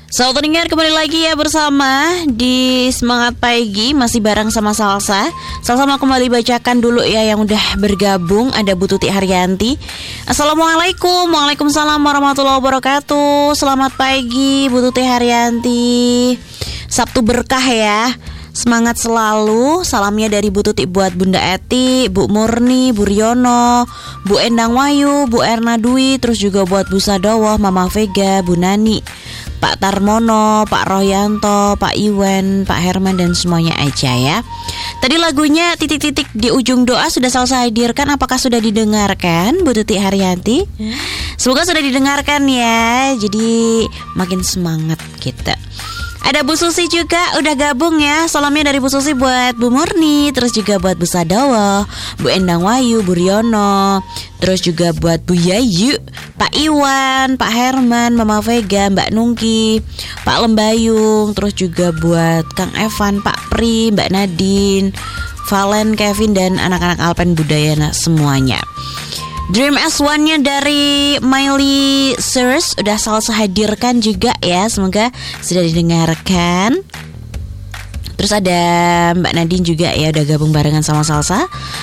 Selamat pendengar, kembali lagi ya bersama di Semangat Pagi. Masih bareng sama Salsa. Salsa mau kembali bacakan dulu ya yang udah bergabung. Ada Bu Tuti Haryanti. Assalamualaikum. Waalaikumsalam warahmatullahi wabarakatuh. Selamat pagi Bu Tuti Haryanti. Sabtu berkah ya. Semangat selalu. Salamnya dari Bu Tuti buat Bunda Eti, Bu Murni, Bu Riono, Bu Endang Wayu, Bu Erna Dwi. Terus juga buat Bu Sadowo, Mama Vega, Bu Nani, Pak Tarmono, Pak Royanto, Pak Iwan, Pak Herman, dan semuanya aja ya. Tadi lagunya titik-titik di ujung doa sudah selesai hadirkan. Apakah sudah didengarkan Bu Tuti Haryanti? Semoga sudah didengarkan ya. Jadi makin semangat kita. Ada Bu Susi juga udah gabung ya. Salamnya dari Bu Susi buat Bu Murni, terus juga buat Bu Sadowo, Bu Endang Wayu, Bu Riono, terus juga buat Bu Yayu, Pak Iwan, Pak Herman, Mama Vega, Mbak Nungki, Pak Lembayung, terus juga buat Kang Evan, Pak Pri, Mbak Nadine, Valen, Kevin, dan anak-anak Alpen Budayana semuanya. Dream S1-nya dari Miley Cyrus udah Salsa hadirkan juga ya. Semoga sudah didengarkan. Terus ada Mbak Nadine juga ya, udah gabung barengan sama Salsa.